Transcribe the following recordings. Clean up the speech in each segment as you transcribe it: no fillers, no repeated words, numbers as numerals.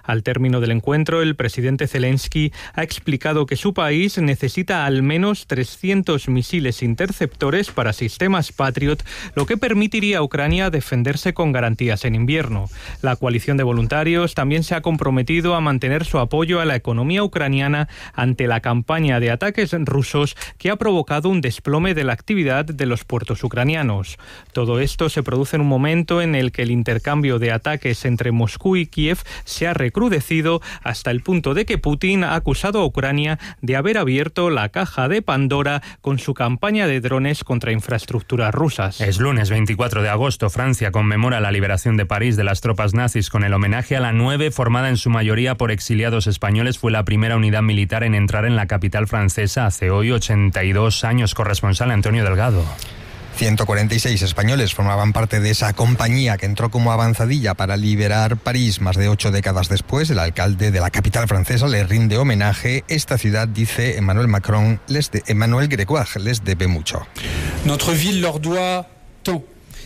Al término del encuentro, el presidente Zelensky ha explicado que su país necesita al menos 300 misiles interceptores para sistemas Patriot, lo que permitiría a Ucrania defenderse con garantías en invierno. La coalición de voluntarios también se ha comprometido a mantener su apoyo a la economía ucraniana ante la campaña de ataques rusos que ha provocado un desplome de la actividad de los puertos ucranianos. Todo esto se produce en un momento en el que el intercambio de ataques entre Moscú y Kiev se ha recrudecido hasta el punto de que Putin ha acusado a Ucrania de haber abierto la caja de Pandora con su campaña de drones contra infraestructuras rusas. Es lunes 24 de agosto. Francia conmemora la liberación de París de las tropas nazis con el homenaje a la 9, formada en su mayoría por exiliados españoles. Fue la primera unidad militar en entrar en la capital francesa hace hoy 82 años. Corresponsal Antonio Delgado. 146 españoles formaban parte de esa compañía que entró como avanzadilla para liberar París más de 8 décadas después. El alcalde de la capital francesa le rinde homenaje. Esta ciudad, dice Emmanuel Macron, Emmanuel Grégoire, les debe mucho. Notre ville leur doit tant.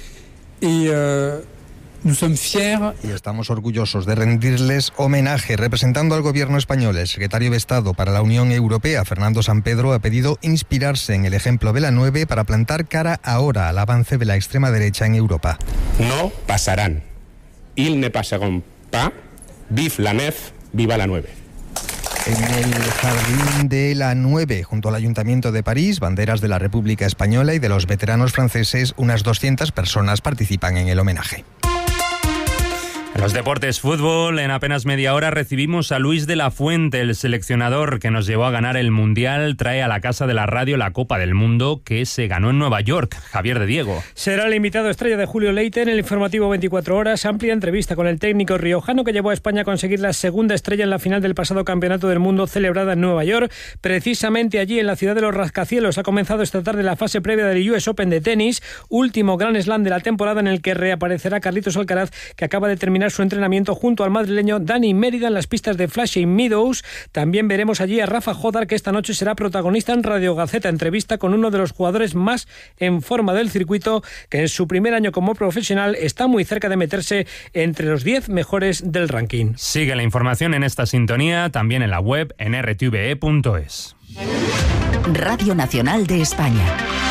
Nous sommes fiers. Y estamos orgullosos de rendirles homenaje. Representando al gobierno español, el secretario de Estado para la Unión Europea, Fernando Sampedro, ha pedido inspirarse en el ejemplo de la 9 para plantar cara ahora al avance de la extrema derecha en Europa. No pasarán. Ils ne passeront pas. Vive la 9, viva la 9. En el jardín de la 9, junto al Ayuntamiento de París, banderas de la República Española y de los veteranos franceses, unas 200 personas participan en el homenaje. En los deportes, fútbol, en apenas media hora recibimos a Luis de la Fuente, el seleccionador que nos llevó a ganar el Mundial. Trae a la Casa de la Radio la Copa del Mundo que se ganó en Nueva York. Javier de Diego. Será el invitado estrella de Julio Leite en el informativo 24 horas. Amplia entrevista con el técnico riojano que llevó a España a conseguir la segunda estrella en la final del pasado Campeonato del Mundo celebrada en Nueva York. Precisamente allí, en la ciudad de los rascacielos, ha comenzado esta tarde la fase previa del US Open de tenis, último Grand Slam de la temporada en el que reaparecerá Carlitos Alcaraz, que acaba de terminar su entrenamiento junto al madrileño Dani Mérida en las pistas de Flushing Meadows. También veremos allí a Rafa Jodar, que esta noche será protagonista en Radio Gaceta, entrevista con uno de los jugadores más en forma del circuito, que en su primer año como profesional está muy cerca de meterse entre los 10 mejores del ranking. Sigue la información en esta sintonía, también en la web en rtve.es. Radio Nacional de España.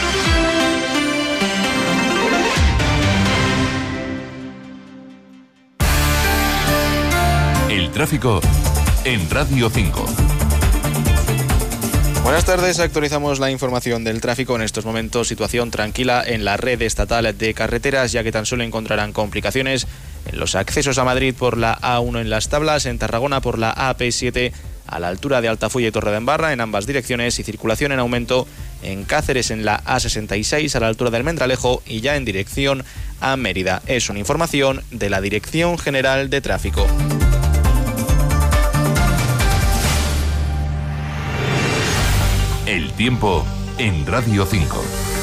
El tráfico en Radio 5. Buenas tardes, actualizamos la información del tráfico. En estos momentos, situación tranquila en la red estatal de carreteras, ya que tan solo encontrarán complicaciones en los accesos a Madrid por la A1 en Las Tablas, en Tarragona por la AP7 a la altura de Altafulla y Torredembarra en ambas direcciones, y circulación en aumento en Cáceres en la A66 a la altura del Almendralejo y ya en dirección a Mérida. Es una información de la Dirección General de Tráfico. El tiempo en Radio 5.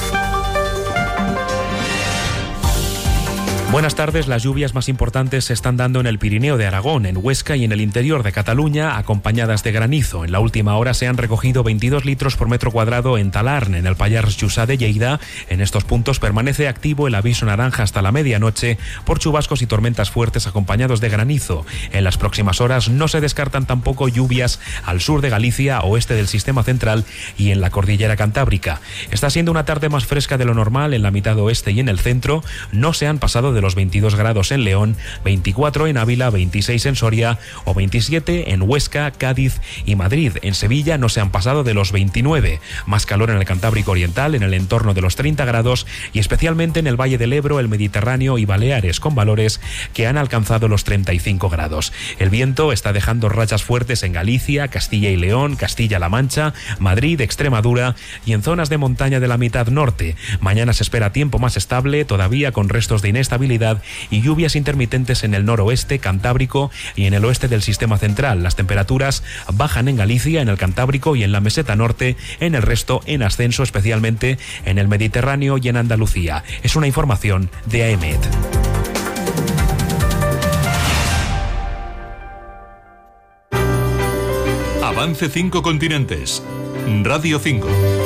Buenas tardes. Las lluvias más importantes se están dando en el Pirineo de Aragón, en Huesca y en el interior de Cataluña, acompañadas de granizo. En la última hora se han recogido 22 litros por metro cuadrado en Talarn, en el Pallars Jussá de Lleida. En estos puntos permanece activo el aviso naranja hasta la medianoche por chubascos y tormentas fuertes acompañados de granizo. En las próximas horas no se descartan tampoco lluvias al sur de Galicia, oeste del sistema central y en la cordillera cantábrica. Está siendo una tarde más fresca de lo normal en la mitad oeste y en el centro. No se han pasado de los 22 grados en León, 24 en Ávila, 26 en Soria o 27 en Huesca, Cádiz y Madrid. En Sevilla no se han pasado de los 29. Más calor en el Cantábrico Oriental, en el entorno de los 30 grados y especialmente en el Valle del Ebro, el Mediterráneo y Baleares, con valores que han alcanzado los 35 grados. El viento está dejando rachas fuertes en Galicia, Castilla y León, Castilla-La Mancha, Madrid, Extremadura y en zonas de montaña de la mitad norte. Mañana se espera tiempo más estable, todavía con restos de inestabilidad y lluvias intermitentes en el noroeste, Cantábrico y en el oeste del sistema central. Las temperaturas bajan en Galicia, en el Cantábrico y en la meseta norte, en el resto en ascenso, especialmente en el Mediterráneo y en Andalucía. Es una información de AEMET. Avance 5 continentes. Radio 5.